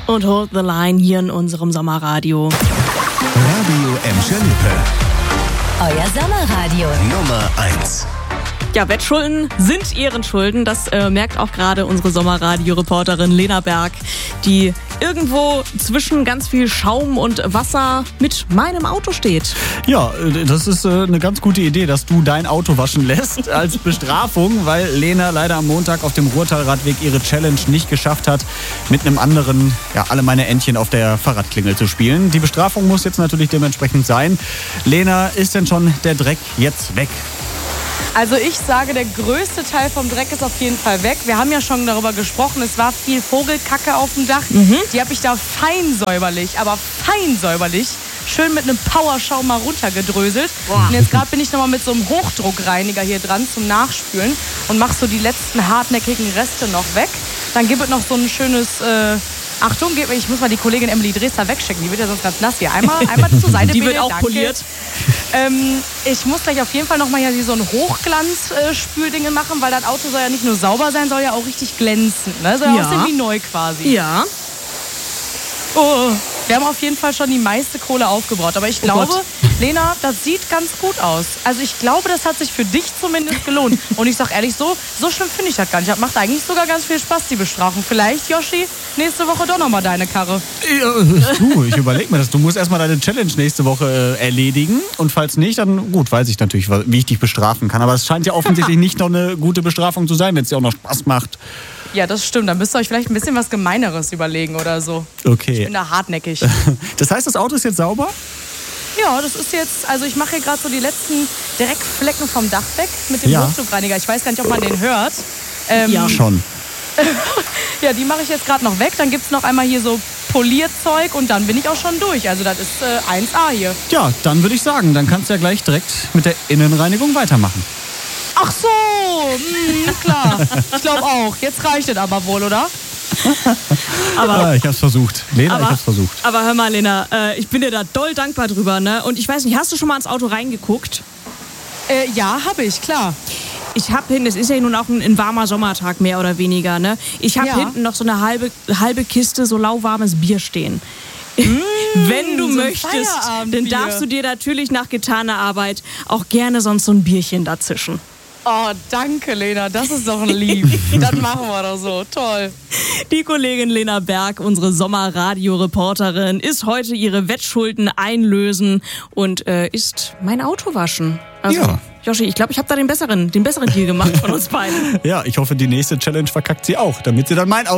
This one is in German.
und Hold the Line hier in unserem Sommerradio. Radio Emscher Lippe. Euer Sommerradio. Nummer 1. Ja, Wettschulden sind Ehrenschulden. Das merkt auch gerade unsere Sommerradio-Reporterin Lena Berg, die irgendwo zwischen ganz viel Schaum und Wasser mit meinem Auto steht. Ja, das ist eine ganz gute Idee, dass du dein Auto waschen lässt als Bestrafung, weil Lena leider am Montag auf dem Ruhrtalradweg ihre Challenge nicht geschafft hat, mit einem anderen, alle meine Entchen auf der Fahrradklingel zu spielen. Die Bestrafung muss jetzt natürlich dementsprechend sein. Lena, ist denn schon der Dreck jetzt weg? Also ich sage, der größte Teil vom Dreck ist auf jeden Fall weg. Wir haben ja schon darüber gesprochen, es war viel Vogelkacke auf dem Dach. Die habe ich da fein säuberlich schön mit einem Powerschaum mal runtergedröselt. Und jetzt gerade bin ich nochmal mit so einem Hochdruckreiniger hier dran zum Nachspülen und mache so die letzten hartnäckigen Reste noch weg. Dann gibt es noch so ein schönes... Achtung, ich muss mal die Kollegin Emily Dresser wegschicken, die wird ja sonst ganz nass hier. Einmal zur Seite. Die wird bitte, auch danke. poliert. Ich muss gleich auf jeden Fall nochmal hier so ein Hochglanz-Spüldinge machen, weil das Auto soll ja nicht nur sauber sein, soll ja auch richtig glänzen. Ne? Soll ja aussehen wie neu quasi. Ja. Oh, wir haben auf jeden Fall schon die meiste Kohle aufgebraucht. Aber ich glaube, Lena, das sieht ganz gut aus. Also ich glaube, das hat sich für dich zumindest gelohnt. Und ich sag ehrlich, so schlimm finde ich das gar nicht. Das macht eigentlich sogar ganz viel Spaß, die Bestrafung. Vielleicht, Yoshi, nächste Woche doch nochmal deine Karre. Ja, ich überleg mir das. Du musst erstmal deine Challenge nächste Woche erledigen. Und falls nicht, dann gut, weiß ich natürlich, wie ich dich bestrafen kann. Aber es scheint ja offensichtlich nicht noch eine gute Bestrafung zu sein, wenn es dir auch noch Spaß macht. Ja, das stimmt. Dann müsst ihr euch vielleicht ein bisschen was Gemeineres überlegen oder so. Okay. Ich bin da hartnäckig. Das heißt, das Auto ist jetzt sauber? Ja, das ist jetzt, also ich mache hier gerade so die letzten Dreckflecken vom Dach weg mit dem Hochdruckreiniger. Ich weiß gar nicht, ob man den hört. Ja. Schon. Ja, die mache ich jetzt gerade noch weg. Dann gibt es noch einmal hier so Polierzeug und dann bin ich auch schon durch. Also das ist 1A hier. Ja, dann würde ich sagen, dann kannst du ja gleich direkt mit der Innenreinigung weitermachen. Ach so, klar. Ich glaube auch. Jetzt reicht es aber wohl, oder? Aber ich hab's versucht. Lena, ich hab's versucht. Aber hör mal, Lena, ich bin dir da doll dankbar drüber, ne? Und ich weiß nicht, hast du schon mal ins Auto reingeguckt? Ja, habe ich, klar. Ich habe hinten, es ist ja nun auch ein warmer Sommertag, mehr oder weniger, ne? Ich habe hinten noch so eine halbe Kiste so lauwarmes Bier stehen. Wenn du so ein möchtest, Feierabendbier. dann darfst du dir natürlich nach getaner Arbeit auch gerne sonst so ein Bierchen dazwischen. Oh, danke, Lena. Das ist doch lieb. Das machen wir doch so. Toll. Die Kollegin Lena Berg, unsere Sommerradio-Reporterin, ist heute ihre Wettschulden einlösen und ist mein Auto waschen. Also, Ja. Joshi, ich glaube, ich habe da den besseren Deal gemacht von uns beiden. Ja, ich hoffe, die nächste Challenge verkackt sie auch, damit sie dann mein Auto